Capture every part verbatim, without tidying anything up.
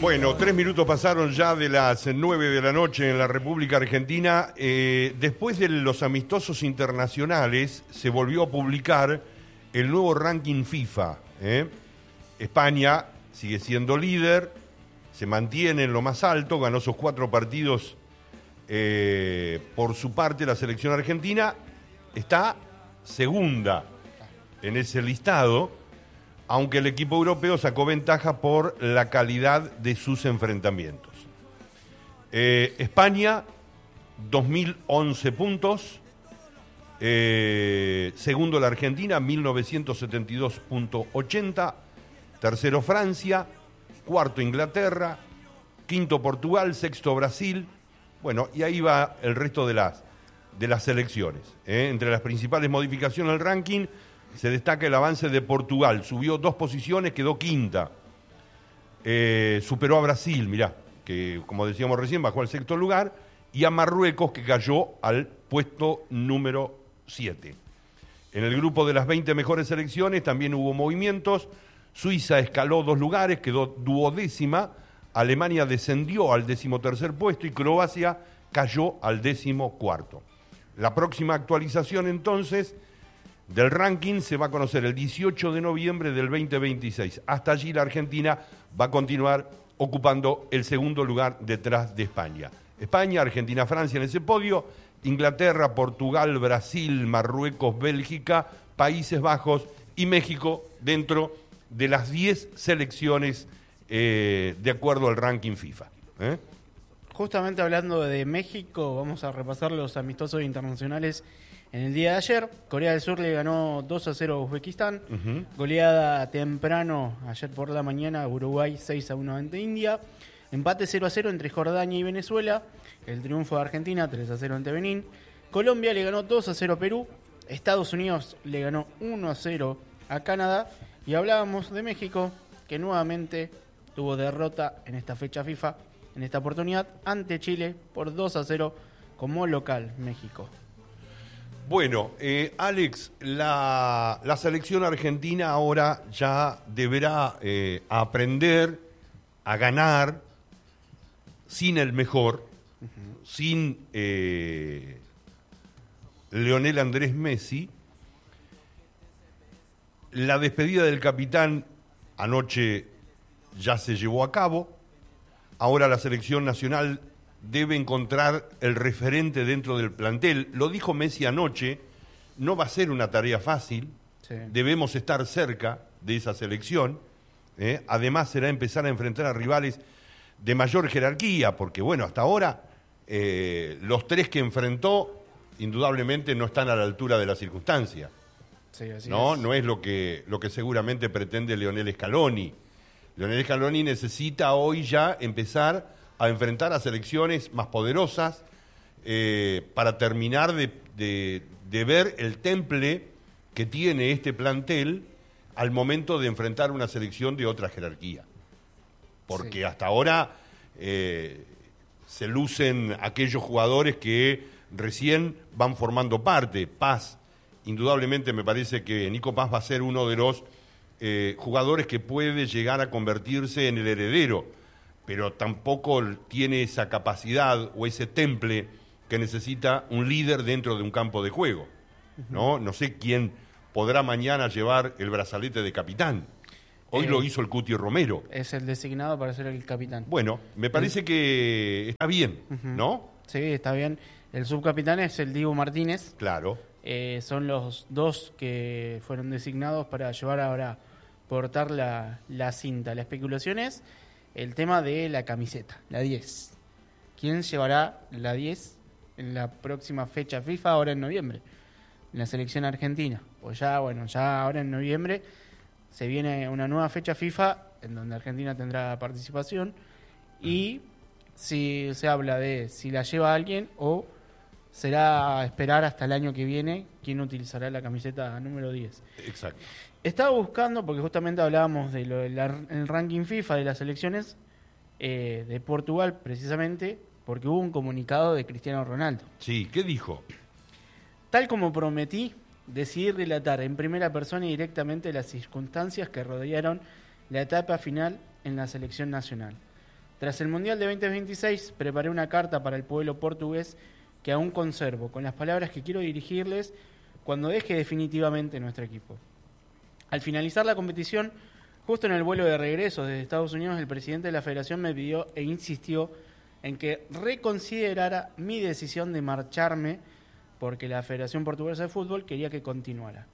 Bueno, tres minutos pasaron ya de las nueve de la noche en la República Argentina. Eh, después de los amistosos internacionales, se volvió a publicar el nuevo ranking FIFA. ¿eh? España sigue siendo líder, se mantiene en lo más alto, ganó sus cuatro partidos. Eh, por su parte, la selección argentina está segunda en ese listado, aunque el equipo europeo sacó ventaja por la calidad de sus enfrentamientos. Eh, España, dos mil once puntos. Eh, segundo la Argentina, mil novecientos setenta y dos punto ochenta. Tercero Francia. Cuarto Inglaterra. Quinto Portugal. Sexto Brasil. Bueno, y ahí va el resto de las, de las selecciones. ¿eh? Entre las principales modificaciones del ranking se destaca el avance de Portugal. Subió dos posiciones, quedó quinta. Eh, superó a Brasil, mirá, que como decíamos recién, bajó al sexto lugar. Y a Marruecos, que cayó al puesto número siete. En el grupo de las veinte mejores selecciones también hubo movimientos. Suiza escaló dos lugares, quedó duodécima. Alemania descendió al decimotercer puesto y Croacia cayó al decimocuarto. La próxima actualización, entonces, del ranking se va a conocer el dieciocho de noviembre del veinte veintiséis. Hasta allí la Argentina va a continuar ocupando el segundo lugar detrás de España. España, Argentina, Francia en ese podio, Inglaterra, Portugal, Brasil, Marruecos, Bélgica, Países Bajos y México dentro de las diez selecciones eh, de acuerdo al ranking FIFA. ¿eh? Justamente hablando de México, vamos a repasar los amistosos internacionales. En el día de ayer, Corea del Sur le ganó dos a cero a Uzbekistán. Uh-huh. Goleada temprano, ayer por la mañana, Uruguay seis a uno ante India. Empate cero a cero entre Jordania y Venezuela. El triunfo de Argentina tres a cero ante Benín. Colombia le ganó dos a cero a Perú. Estados Unidos le ganó uno a cero a Canadá. Y hablábamos de México, que nuevamente tuvo derrota en esta fecha FIFA, en esta oportunidad, ante Chile por dos a cero como local México. Bueno, eh, Alex, la, la selección argentina ahora ya deberá eh, aprender a ganar sin el mejor, uh-huh. sin eh, Lionel Andrés Messi. La despedida del capitán anoche ya se llevó a cabo. Ahora la selección nacional debe encontrar el referente dentro del plantel. Lo dijo Messi anoche, no va a ser una tarea fácil, sí. Debemos estar cerca de esa selección, ¿eh? Además será empezar a enfrentar a rivales de mayor jerarquía, porque bueno, hasta ahora eh, los tres que enfrentó indudablemente no están a la altura de la circunstancia. Sí, así no, es. no es lo que, lo que seguramente pretende Lionel Scaloni. Lionel Scaloni necesita hoy ya empezar a enfrentar a selecciones más poderosas eh, para terminar de, de, de ver el temple que tiene este plantel al momento de enfrentar una selección de otra jerarquía. Porque sí. hasta ahora eh, se lucen aquellos jugadores que recién van formando parte. Paz, indudablemente me parece que Nico Paz va a ser uno de los eh, jugadores que puede llegar a convertirse en el heredero, pero tampoco tiene esa capacidad o ese temple que necesita un líder dentro de un campo de juego, ¿no? No sé quién podrá mañana llevar el brazalete de capitán. Hoy eh, lo hizo el Cuti Romero. Es el designado para ser el capitán. Bueno, me parece eh. que está bien, uh-huh. ¿no? Sí, está bien. El subcapitán es el Diego Martínez. Claro. Eh, son los dos que fueron designados para llevar ahora, portar la, la cinta. La especulación es el tema de la camiseta, la diez. ¿Quién llevará la diez en la próxima fecha FIFA, ahora en noviembre? En la selección argentina. Pues ya, bueno, ya ahora en noviembre se viene una nueva fecha FIFA en donde Argentina tendrá participación y si se habla de si la lleva alguien o será esperar hasta el año que viene quién utilizará la camiseta número diez. Exacto. Estaba buscando, porque justamente hablábamos de lo del ranking FIFA de las selecciones eh, de Portugal, precisamente, porque hubo un comunicado de Cristiano Ronaldo. Sí, ¿qué dijo? Tal como prometí, decidí relatar en primera persona y directamente las circunstancias que rodearon la etapa final en la selección nacional. Tras el Mundial de veinte veintiséis, preparé una carta para el pueblo portugués que aún conservo, con las palabras que quiero dirigirles cuando deje definitivamente nuestro equipo. Al finalizar la competición, justo en el vuelo de regreso desde Estados Unidos, el presidente de la federación me pidió e insistió en que reconsiderara mi decisión de marcharme porque la Federación Portuguesa de Fútbol quería que continuara.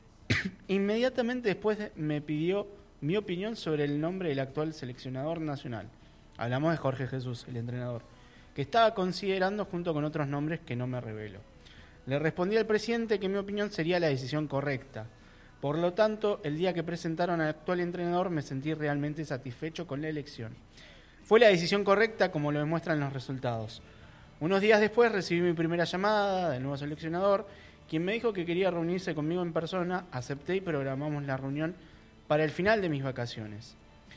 Inmediatamente después me pidió mi opinión sobre el nombre del actual seleccionador nacional. Hablamos de Jorge Jesús, el entrenador, que estaba considerando junto con otros nombres que no me revelo. Le respondí al presidente que mi opinión sería la decisión correcta. Por lo tanto, el día que presentaron al actual entrenador me sentí realmente satisfecho con la elección. Fue la decisión correcta como lo demuestran los resultados. Unos días después recibí mi primera llamada del nuevo seleccionador, quien me dijo que quería reunirse conmigo en persona. Acepté y programamos la reunión para el final de mis vacaciones.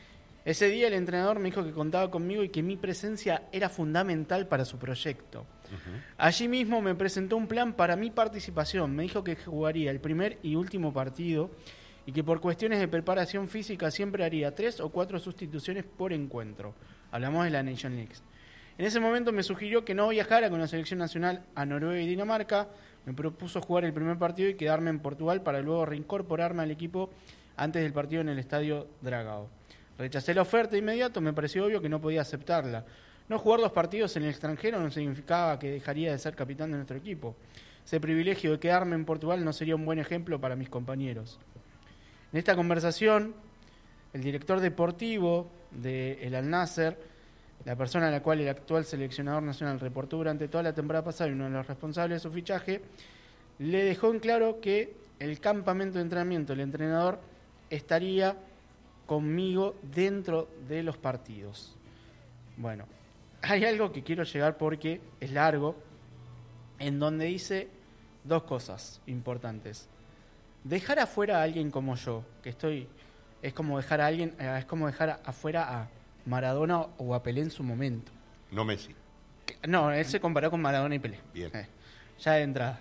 Ese día el entrenador me dijo que contaba conmigo y que mi presencia era fundamental para su proyecto. Uh-huh. Allí mismo me presentó un plan para mi participación. Me dijo que jugaría el primer y último partido y que por cuestiones de preparación física siempre haría tres o cuatro sustituciones por encuentro. Hablamos de la Nation League. En ese momento me sugirió que no viajara con la selección nacional a Noruega y Dinamarca. Me propuso jugar el primer partido y quedarme en Portugal para luego reincorporarme al equipo antes del partido en el Estadio Dragao. Rechacé la oferta de inmediato, me pareció obvio que no podía aceptarla. No jugar los partidos en el extranjero no significaba que dejaría de ser capitán de nuestro equipo. Ese privilegio de quedarme en Portugal no sería un buen ejemplo para mis compañeros. En esta conversación, el director deportivo del Al-Nassr, la persona a la cual el actual seleccionador nacional reportó durante toda la temporada pasada y uno de los responsables de su fichaje, le dejó en claro que el campamento de entrenamiento del entrenador estaría conmigo dentro de los partidos. Bueno, hay algo que quiero llegar porque es largo, en donde dice dos cosas importantes. Dejar afuera a alguien como yo, que estoy, es como dejar a alguien, es como dejar afuera a Maradona o a Pelé en su momento. No Messi. No, él se comparó con Maradona y Pelé. Bien. Eh, ya de entrada.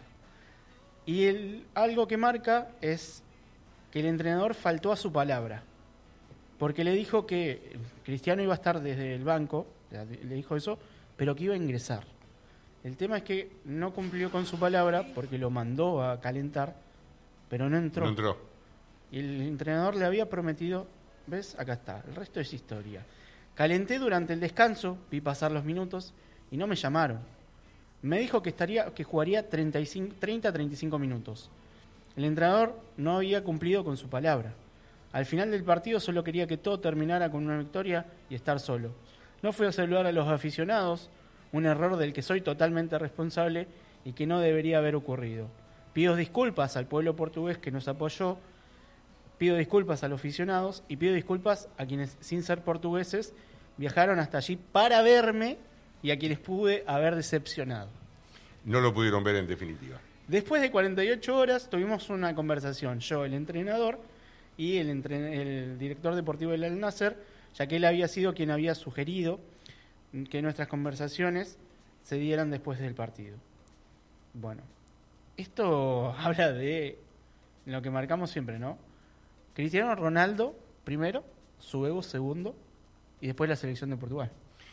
Y el, algo que marca es que el entrenador faltó a su palabra. Porque le dijo que Cristiano iba a estar desde el banco, le dijo eso, pero que iba a ingresar. El tema es que no cumplió con su palabra porque lo mandó a calentar, pero no entró. No entró. Y el entrenador le había prometido, ¿ves? Acá está, el resto es historia. Calenté durante el descanso, vi pasar los minutos y no me llamaron. Me dijo que estaría, que jugaría treinta a treinta y cinco minutos. El entrenador no había cumplido con su palabra. Al final del partido solo quería que todo terminara con una victoria y estar solo. No fui a saludar a los aficionados, un error del que soy totalmente responsable y que no debería haber ocurrido. Pido disculpas al pueblo portugués que nos apoyó, pido disculpas a los aficionados y pido disculpas a quienes, sin ser portugueses, viajaron hasta allí para verme y a quienes pude haber decepcionado. No lo pudieron ver en definitiva. Después de cuarenta y ocho horas tuvimos una conversación, yo, el entrenador y el, entre, el director deportivo del Al-Nassr, ya que él había sido quien había sugerido que nuestras conversaciones se dieran después del partido. Bueno, esto habla de lo que marcamos siempre, ¿no? Cristiano Ronaldo, primero, su ego, segundo, y después la selección de Portugal.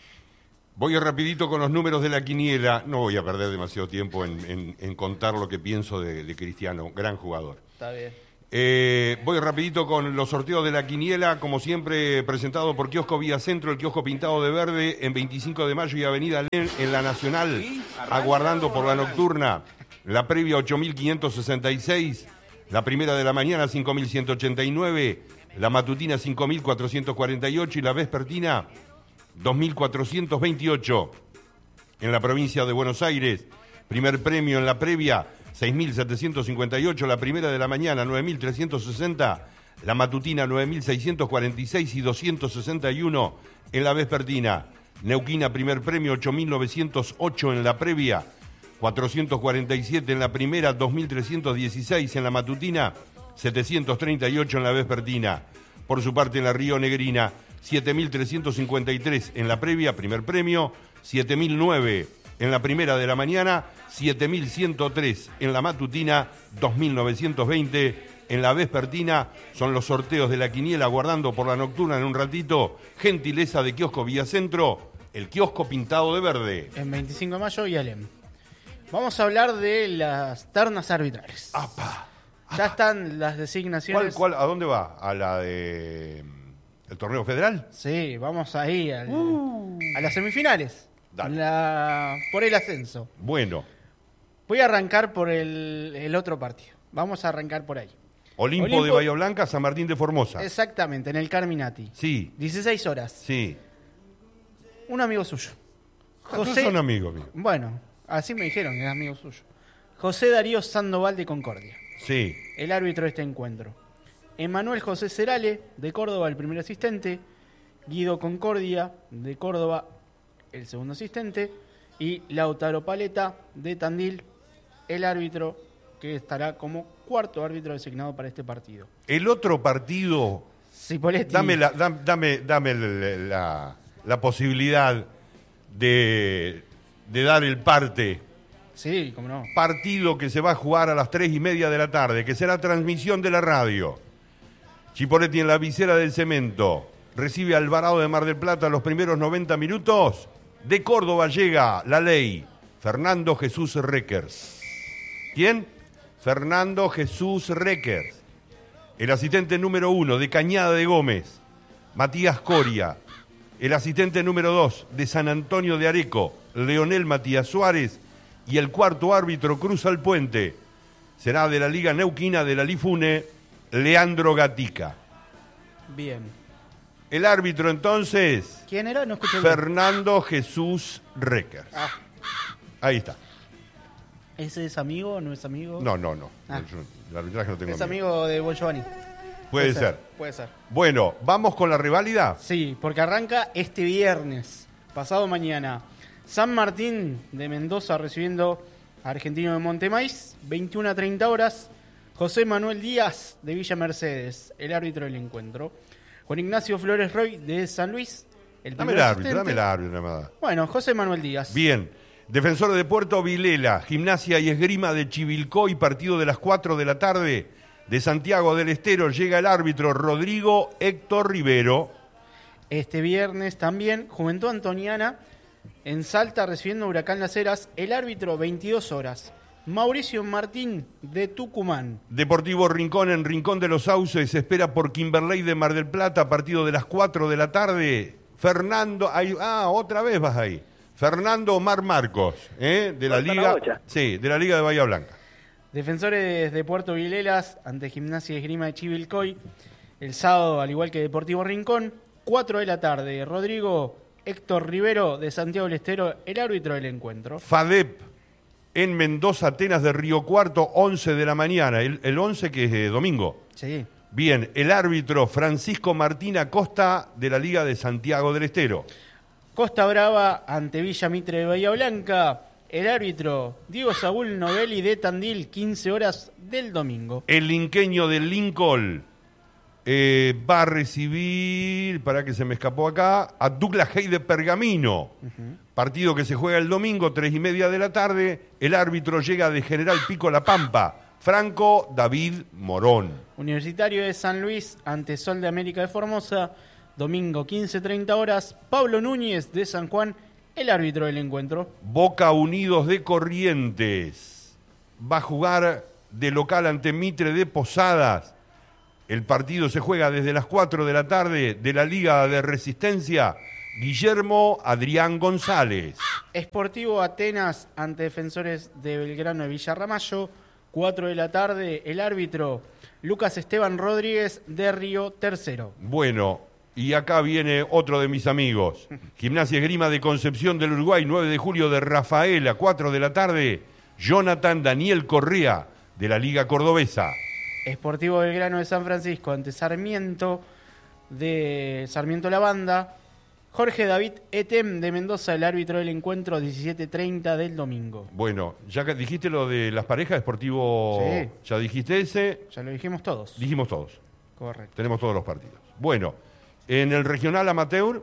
Voy rapidito con los números de la quiniela. No voy a perder demasiado tiempo en, en, en contar lo que pienso de, de Cristiano, gran jugador. Está bien. Eh, voy rapidito con los sorteos de la quiniela, como siempre presentado por Kiosco Vía Centro, el kiosco pintado de verde en veinticinco de mayo y Avenida Len en la Nacional, aguardando por la nocturna. La previa ocho mil quinientos sesenta y seis, la primera de la mañana cinco mil ciento ochenta y nueve, la matutina cinco mil cuatrocientos cuarenta y ocho y la vespertina dos mil cuatrocientos veintiocho. En la provincia de Buenos Aires, primer premio en la previa seis mil setecientos cincuenta y ocho, la primera de la mañana nueve mil trescientos sesenta, la matutina nueve mil seiscientos cuarenta y seis y doscientos sesenta y uno en la vespertina. Neuquina, primer premio ocho mil novecientos ocho en la previa, cuatrocientos cuarenta y siete en la primera, dos mil trescientos dieciséis en la matutina, setecientos treinta y ocho en la vespertina. Por su parte en la Río Negrina, siete mil trescientos cincuenta y tres en la previa, primer premio, siete mil nueve en la primera de la mañana, siete mil ciento tres en la matutina, dos mil novecientos veinte En la vespertina son los sorteos de la quiniela, guardando por la nocturna en un ratito. Gentileza de Kiosco Villacentro, el kiosco pintado de verde. En veinticinco de mayo y Alem. Vamos a hablar de las ternas arbitrales. ¡Apa! Ya están las designaciones. ¿Cuál, cuál, ¿A dónde va? ¿A la de el torneo federal? Sí, vamos ahí al, Uh. a las semifinales. Dale. La, por el ascenso. Bueno, Voy a arrancar por el, el otro partido. Vamos a arrancar por ahí. Olimpo, Olimpo- de Bahía Blanca, San Martín de Formosa. Exactamente, en el Carminati. Sí, dieciséis horas. sí. Un amigo suyo. Ah, todos son amigos míos. Bueno, así me dijeron que es amigo suyo. José Darío Sandoval de Concordia, Sí. el árbitro de este encuentro. Emanuel José Cerale, de Córdoba, el primer asistente. Guido Concordia, de Córdoba, el segundo asistente. Y Lautaro Paleta, de Tandil, el árbitro que estará como cuarto árbitro designado para este partido. El otro partido, Cipoletti. dame la, dam- dame, dame la, la- la posibilidad de, de dar el parte. Sí, cómo no. Partido que se va a jugar a las tres y media de la tarde, que será transmisión de la radio. Chipoletti en la visera del cemento. Recibe a Alvarado de Mar del Plata los primeros noventa minutos. De Córdoba llega la ley. Fernando Jesús Reckers. ¿Quién? Fernando Jesús Reckers. El asistente número uno de Cañada de Gómez, Matías Coria. El asistente número dos de San Antonio de Areco, Leonel Matías Suárez. Y el cuarto árbitro cruza el puente. Será de la Liga Neuquina de la Lifune, Leandro Gatica. Bien. El árbitro entonces, ¿Quién era? No escuché bien. Fernando Jesús Reckers. Ah, Ahí está. ¿ese es amigo o no es amigo? No, no, no. Ah. Yo- el arbitraje no tengo Es amigo. amigo de Bon Giovanni. Puede ser. Puede ser. Bueno, vamos con la reválida. Sí, porque arranca este viernes, pasado mañana. San Martín de Mendoza recibiendo a Argentino de Montemais, veintiuna a treinta horas. José Manuel Díaz de Villa Mercedes, el árbitro del encuentro. Juan Ignacio Flores Roy de San Luis, el Dame el primer árbitro, asistente. dame el árbitro, nada más. Bueno, José Manuel Díaz. Bien. Defensor de Puerto Vilela, Gimnasia y Esgrima de Chivilcoy, partido de las cuatro de la tarde. De Santiago del Estero llega el árbitro Rodrigo Héctor Rivero. Este viernes también, Juventud Antoniana en Salta recibiendo a Huracán Las Heras, el árbitro veintidós horas. Mauricio Martín de Tucumán. Deportivo Rincón en Rincón de los Sauces espera por Kimberley de Mar del Plata, partido de las cuatro de la tarde. Fernando, ahí, ah, otra vez vas ahí. Fernando Omar Marcos, ¿eh? de la Falta la Liga, bocha. sí, de la Liga de Bahía Blanca. Defensores de Puerto Vilelas ante Gimnasia y Esgrima de Chivilcoy. El sábado, al igual que Deportivo Rincón, cuatro de la tarde. Rodrigo Héctor Rivero de Santiago del Estero, el árbitro del encuentro. FADEP en Mendoza, Atenas de Río Cuarto, once de la mañana. El, el once que es eh, domingo. Sí. Bien, el árbitro Francisco Martín Acosta de la Liga de Santiago del Estero. Costa Brava ante Villa Mitre de Bahía Blanca. El árbitro Diego Saúl Novelli de Tandil, quince horas del domingo. El linqueño del Lincoln eh, va a recibir, para que se me escapó acá, a Douglas Hay de Pergamino. Partido que se juega el domingo, tres y media de la tarde. El árbitro llega de General Pico La Pampa, Franco David Morón. Universitario de San Luis ante Sol de América de Formosa, domingo quince treinta horas. Pablo Núñez de San Juan, el árbitro del encuentro. Boca Unidos de Corrientes va a jugar de local ante Mitre de Posadas. El partido se juega desde las cuatro de la tarde de la Liga de Resistencia. Guillermo Adrián González. Sportivo Atenas ante Defensores de Belgrano de Villarramayo, cuatro de la tarde. El árbitro Lucas Esteban Rodríguez de Río Tercero. Bueno, y acá viene otro de mis amigos. Gimnasia Esgrima de Concepción del Uruguay, nueve de julio de Rafaela, cuatro de la tarde. Jonathan Daniel Correa de la Liga Cordobesa. Sportivo Belgrano de San Francisco ante Sarmiento de Sarmiento La Banda. Jorge David Etem de Mendoza, el árbitro del encuentro, diecisiete treinta del domingo. Bueno, ya que dijiste lo de las parejas, Sportivo, Sí. ya dijiste ese, Ya lo dijimos todos. dijimos todos, Correcto. tenemos todos los partidos. Bueno, en el regional amateur,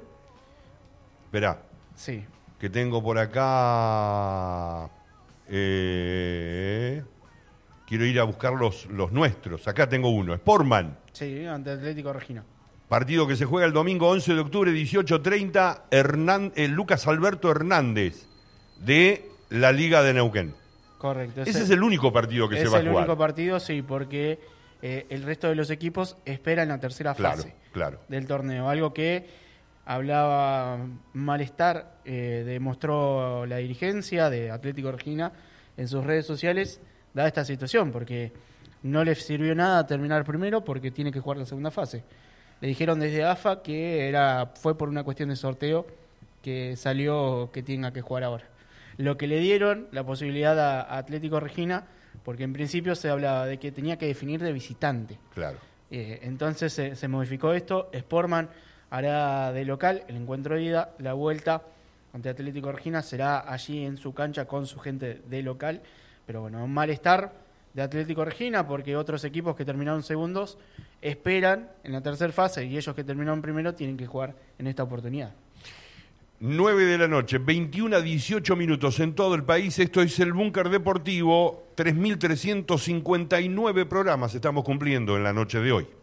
verá, Sí. que tengo por acá, eh, quiero ir a buscar los, los nuestros. Acá tengo uno, Sportman. Sí, ante Atlético Regina. Partido que se juega el domingo once de octubre, dieciocho treinta, Hernán, eh, Lucas Alberto Hernández, de la Liga de Neuquén. Correcto. Ese, ese es el único partido que se va a jugar. Es el único partido, sí, porque eh, el resto de los equipos esperan la tercera claro, fase claro. del torneo. Algo que hablaba malestar, eh, demostró la dirigencia de Atlético Regina en sus redes sociales, dada esta situación, porque no les sirvió nada terminar primero porque tiene que jugar la segunda fase. Le dijeron desde A F A que era fue por una cuestión de sorteo que salió que tenga que jugar ahora. Lo que le dieron la posibilidad a, a Atlético Regina, porque en principio se hablaba de que tenía que definir de visitante. Claro. Eh, entonces se, se modificó esto. Sportman hará de local el encuentro de ida, la vuelta ante Atlético Regina será allí en su cancha con su gente de local. Pero bueno, un malestar de Atlético Regina porque otros equipos que terminaron segundos esperan en la tercera fase y ellos que terminaron primero tienen que jugar en esta oportunidad. nueve de la noche, veintiuno a dieciocho minutos en todo el país. Esto es el Búnker Deportivo. tres mil trescientos cincuenta y nueve programas estamos cumpliendo en la noche de hoy.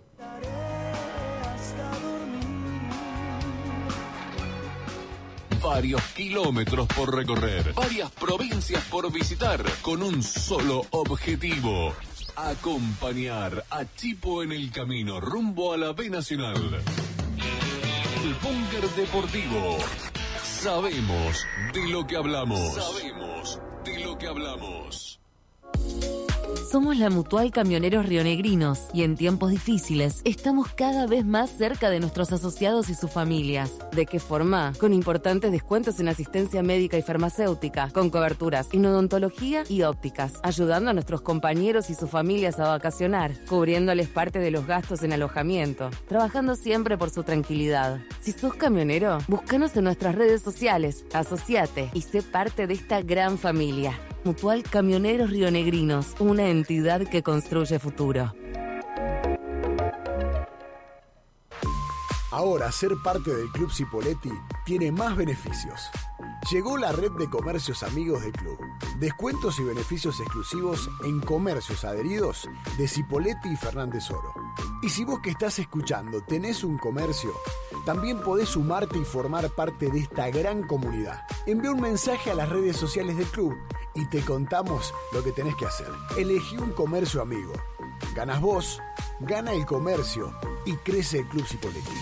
Varios kilómetros por recorrer, varias provincias por visitar, con un solo objetivo: acompañar a Chipo en el camino rumbo a la B Nacional. El Búnker Deportivo. Sabemos de lo que hablamos. Sabemos de lo que hablamos. Somos la Mutual Camioneros Rionegrinos y en tiempos difíciles estamos cada vez más cerca de nuestros asociados y sus familias. ¿De qué forma? Con importantes descuentos en asistencia médica y farmacéutica, con coberturas en odontología y ópticas, ayudando a nuestros compañeros y sus familias a vacacionar, cubriéndoles parte de los gastos en alojamiento, trabajando siempre por su tranquilidad. Si sos camionero, búscanos en nuestras redes sociales, asociate y sé parte de esta gran familia. Mutual Camioneros Rionegrinos, una entidad que construye futuro. Ahora ser parte del Club Cipolletti tiene más beneficios. Llegó la red de comercios amigos del club. Descuentos y beneficios exclusivos en comercios adheridos de Cipolletti y Fernández Oro. Y si vos que estás escuchando tenés un comercio, también podés sumarte y formar parte de esta gran comunidad. Envía un mensaje a las redes sociales del club y te contamos lo que tenés que hacer. Elegí un comercio amigo. Ganas vos, gana el comercio y crece el Club Cipolletti.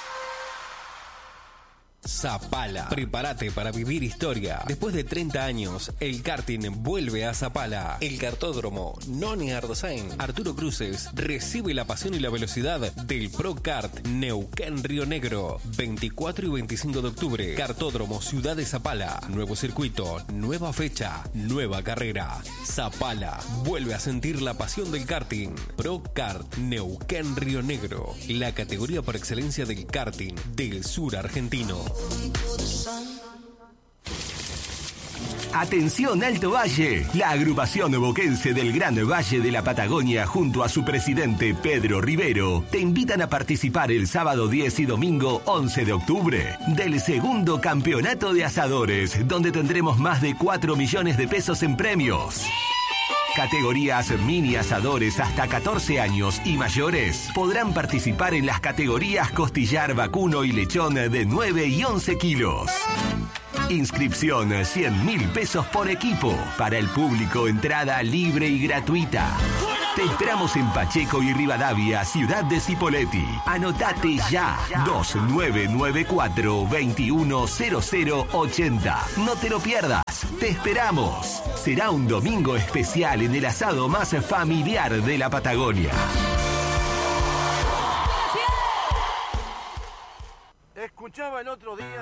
Zapala. Prepárate para vivir historia. Después de treinta años, el karting vuelve a Zapala. El kartódromo Noni Ardosain Arturo Cruces recibe la pasión y la velocidad del Pro Kart Neuquén Río Negro. veinticuatro y veinticinco de octubre, Kartódromo Ciudad de Zapala. Nuevo circuito, nueva fecha, nueva carrera. Zapala vuelve a sentir la pasión del karting. Pro Kart Neuquén Río Negro, la categoría por excelencia del karting del sur argentino. Atención Alto Valle, la agrupación boquense del Gran Valle de la Patagonia junto a su presidente Pedro Rivero te invitan a participar el sábado diez y domingo once de octubre del segundo campeonato de asadores, donde tendremos más de cuatro millones de pesos en premios. Categorías mini asadores hasta catorce años y mayores podrán participar en las categorías costillar, vacuno y lechón de nueve y once kilos. Inscripción cien mil pesos por equipo. Para el público, entrada libre y gratuita. Te esperamos en Pacheco y Rivadavia, ciudad de Cipolletti. Anotate ya. dos nueve nueve cuatro, dos uno cero cero ocho cero. No te lo pierdas. Te esperamos. Será un domingo especial en el asado más familiar de la Patagonia. Escuchaba el otro día